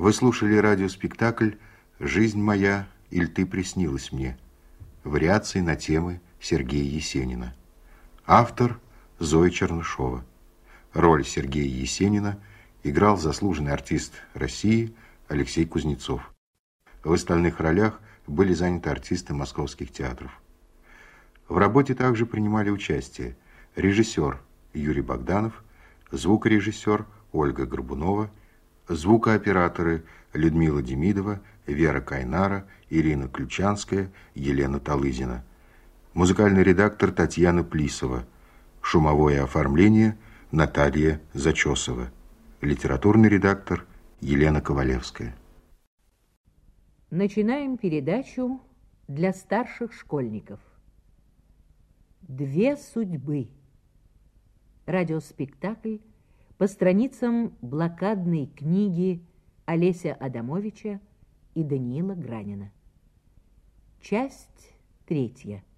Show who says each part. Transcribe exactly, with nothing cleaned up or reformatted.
Speaker 1: Вы слушали радиоспектакль «Жизнь моя, иль ты приснилась мне». Вариации на темы Сергея Есенина. Автор Зоя Чернышова. Роль Сергея Есенина играл заслуженный артист России Алексей Кузнецов. В остальных ролях были заняты артисты московских театров. В работе также принимали участие режиссер Юрий Богданов, звукорежиссер Ольга Горбунова, звукооператоры Людмила Демидова, Вера Кайнара, Ирина Ключанская, Елена Талызина, музыкальный редактор Татьяна Плисова, шумовое оформление Наталья Зачесова, литературный редактор Елена Ковалевская.
Speaker 2: Начинаем передачу для старших школьников. Две судьбы. Радиоспектакль по страницам блокадной книги Олеся Адамовича и Даниила Гранина. Часть третья.